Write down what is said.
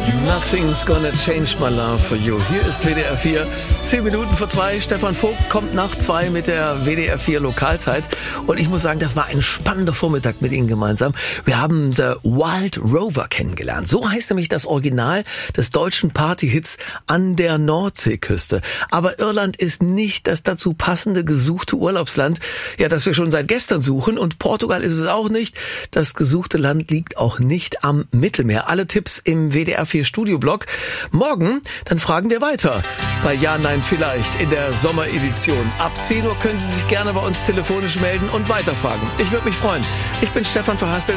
Nothing's gonna change my love for you. Hier ist WDR 4, 10 Minuten vor 2. Stefan Vogt kommt nach 2 mit der WDR 4 Lokalzeit. Und ich muss sagen, das war ein spannender Vormittag mit Ihnen gemeinsam. Wir haben The Wild Rover kennengelernt. So heißt nämlich das Original des deutschen Partyhits An der Nordseeküste. Aber Irland ist nicht das dazu passende gesuchte Urlaubsland, ja, das wir schon seit gestern suchen. Und Portugal ist es auch nicht. Das gesuchte Land liegt auch nicht am Mittelmeer. Alle Tipps im WDR 4 Studioblog. Morgen, dann fragen wir weiter. Bei Ja, Nein, Vielleicht in der Sommeredition. Ab 10 Uhr können Sie sich gerne bei uns telefonisch melden und weiterfragen. Ich würde mich freuen. Ich bin Stefan Verhassel.